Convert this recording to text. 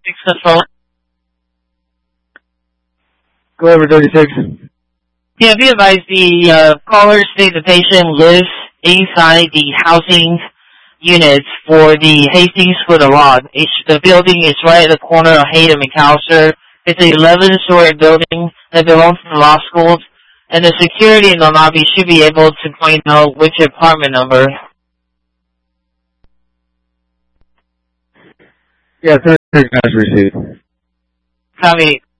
Control. Go over 36. Yeah, be advised, the caller states the patient lives inside the housing units for the Hastings for the lot. The building is right at the corner of Hayden McAllister. It's an 11-story building that belongs to the law school, and the security in the lobby should be able to point out which apartment number. Yeah, 36 has received. Copy.